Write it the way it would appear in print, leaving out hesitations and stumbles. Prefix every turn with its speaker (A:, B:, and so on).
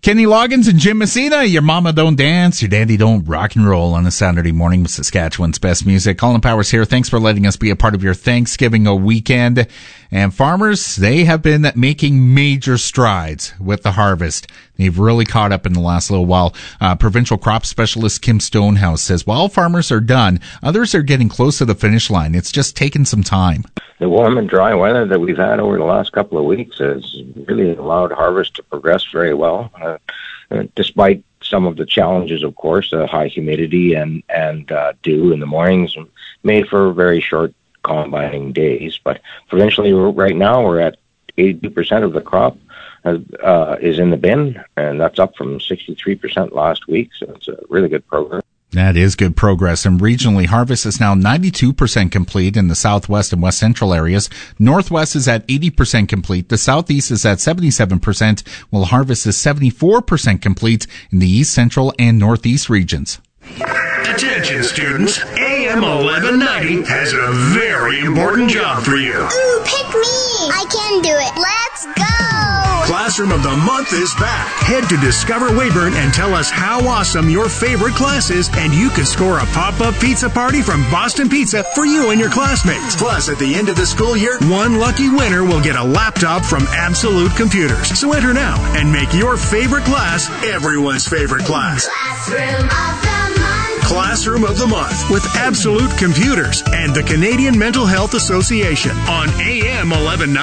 A: Kenny Loggins and Jim Messina, your mama don't dance, your daddy don't rock and roll on a Saturday morning with Saskatchewan's best music. Colin Powers here. Thanks for letting us be a part of your Thanksgiving weekend. And farmers, they have been making major strides with the harvest. They've really caught up in the last little while. Provincial crop specialist Kim Stonehouse says while farmers are done, others are getting close to the finish line. It's just taken some time.
B: The warm and dry weather that we've had over the last couple of weeks has really allowed harvest to progress very well, despite some of the challenges, of course, high humidity and dew in the mornings made for very short combining days. But provincially, right now, we're at 82% of the crop is in the bin, and that's up from 63% last week, so it's a really good progress.
A: That is good progress. And regionally, harvest is now 92% complete in the southwest and west central areas. Northwest is at 80% complete. The southeast is at 77%, while harvest is 74% complete in the east central and northeast regions.
C: Attention students, AM 1190 has a very important job for you.
D: Ooh, pick me! I can do it. Let's go!
C: Classroom of the Month is back. Head to Discover Weyburn and tell us how awesome your favorite class is, and you could score a pop-up pizza party from Boston Pizza for you and your classmates. Plus, at the end of the school year, one lucky winner will get a laptop from Absolute Computers. So enter now and make your favorite class everyone's favorite class.
D: Classroom of the Month.
C: Classroom of the Month with Absolute Computers and the Canadian Mental Health Association on AM 1190.